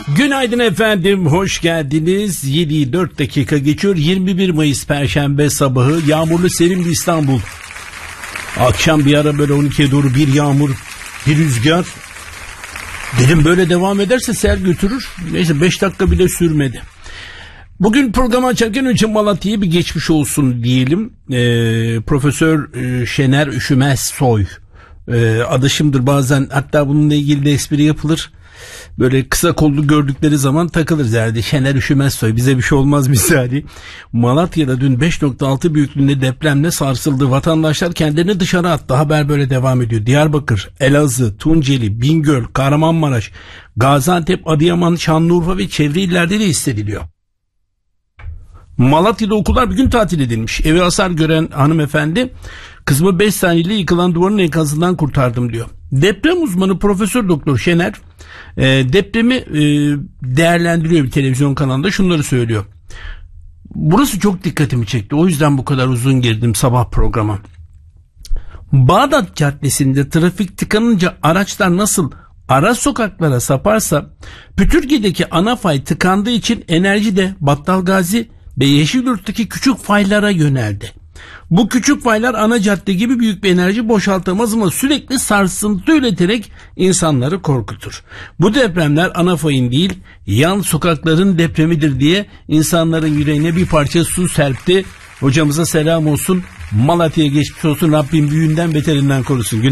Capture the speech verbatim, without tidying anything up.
Günaydın efendim, hoş geldiniz. yediyi dört dakika geçiyor. yirmi bir Mayıs Perşembe sabahı, yağmurlu serin bir İstanbul. Akşam bir ara böyle on ikiye doğru bir yağmur, bir rüzgar. Dedim böyle devam ederse sel götürür. Neyse beş dakika bile sürmedi. Bugün programı açarken önce Malatya'ya bir geçmiş olsun diyelim. Ee, Profesör e, Şener Üşümezsoy e, adaşımdır bazen, hatta bununla ilgili de espri yapılır. Böyle kısa kollu gördükleri zaman takılırız herhalde. Şener Üşümezsoy, bize bir şey olmaz misali. Malatya'da dün beş nokta altı büyüklüğünde depremle sarsıldı. Vatandaşlar kendilerini dışarı attı. Haber böyle devam ediyor. Diyarbakır, Elazığ, Tunceli, Bingöl, Kahramanmaraş, Gaziantep, Adıyaman, Şanlıurfa ve çevre illerde de hissediliyor. Malatya'da okullar bir gün tatil edilmiş. Evi hasar gören hanımefendi, kızımı beş saniyeyle yıkılan duvarın enkazından kurtardım diyor. Deprem uzmanı Profesör Doktor Şener e, depremi e, değerlendiriyor bir televizyon kanalında, şunları söylüyor. Burası çok dikkatimi çekti, o yüzden bu kadar uzun girdim sabah programa. Bağdat Caddesi'nde trafik tıkanınca araçlar nasıl ara sokaklara saparsa, Pütürge'deki ana fay tıkandığı için enerji de Battalgazi ve Yeşilyurt'taki küçük faylara yöneldi. Bu küçük faylar ana cadde gibi büyük bir enerji boşaltamaz ama sürekli sarsıntı üreterek insanları korkutur. Bu depremler ana fayın değil, yan sokakların depremidir diye insanların yüreğine bir parça su serpti. Hocamıza selam olsun. Malatya'ya geçmiş olsun. Rabbim büyüğünden beterinden korusun.